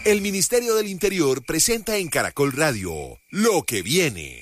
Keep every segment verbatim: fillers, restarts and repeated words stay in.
El Ministerio del Interior presenta en Caracol Radio Lo que viene.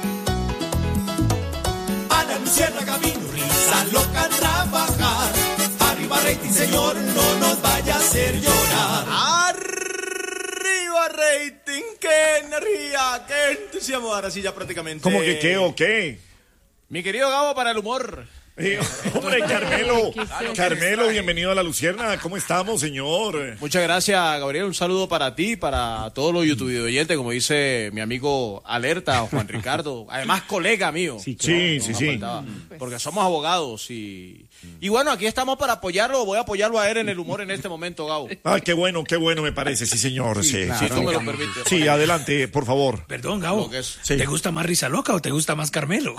Ana Luciana Camino, risa loca trabajar. Arriba rating, señor, no nos vaya a hacer llorar. Arriba rating, qué energía, qué entusiasmo. Ahora sí ya prácticamente. ¿Cómo que qué o qué? Mi querido Gabo para el humor. Eh, hombre, Carmelo, Carmelo, bienvenido a La Lucierna. ¿Cómo estamos, señor? Muchas gracias, Gabriel. Un saludo para ti, para todos los YouTube oyentes, como dice mi amigo Alerta, Juan Ricardo. Además, colega mío. Sí, sí, sí. sí. Porque somos abogados y... Y bueno, aquí estamos para apoyarlo. Voy a apoyarlo a él en el humor en este momento, Gabo. Ah, qué bueno, qué bueno me parece, sí, señor. Sí, sí, claro, si tú me lo permites. Sí, adelante, por favor. Perdón, Gabo. Sí. ¿Te gusta más Risa Loca o te gusta más Carmelo?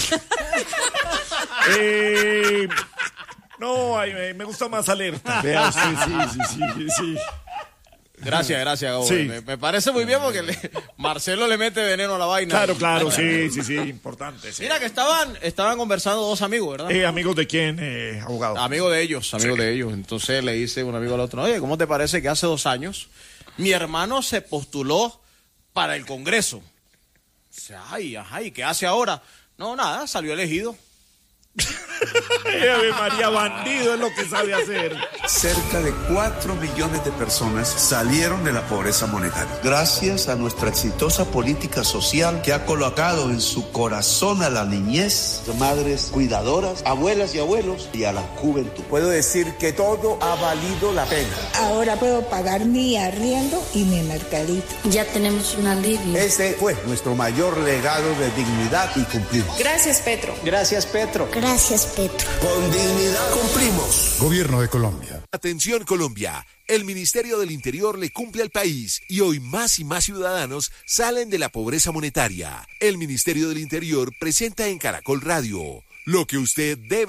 Eh, no, ay, me gusta más Alerta. Vea usted, sí, sí, sí, sí. Gracias, gracias, Gabo. Sí. Me, me parece muy bien porque le, Marcelo le mete veneno a la vaina. Claro, claro, sí, sí, sí, importante. Sí. Mira que estaban, estaban conversando dos amigos, ¿verdad? Eh, ¿Amigos de quién, eh, abogado? Amigos de ellos, amigos sí. de ellos. Entonces le dice un amigo al otro, oye, ¿cómo te parece que hace dos años mi hermano se postuló para el Congreso? Dice, ay, ajá, ¿y qué hace ahora? No, nada, salió elegido. Ave María, bandido es lo que sabe hacer. Cerca de cuatro millones de personas salieron de la pobreza monetaria. Gracias a nuestra exitosa política social que ha colocado en su corazón a la niñez, madres cuidadoras, abuelas y abuelos y a la juventud. Puedo decir que todo ha valido la pena. Ahora puedo pagar mi arriendo y mi mercadito. Ya tenemos un alivio. Este fue nuestro mayor legado de dignidad y cumplimos. Gracias, Petro. Gracias, Petro. Gracias, Petro. Con dignidad cumplimos. Gobierno de Colombia. Atención, Colombia. El Ministerio del Interior le cumple al país y hoy más y más ciudadanos salen de la pobreza monetaria. El Ministerio del Interior presenta en Caracol Radio Lo que usted debe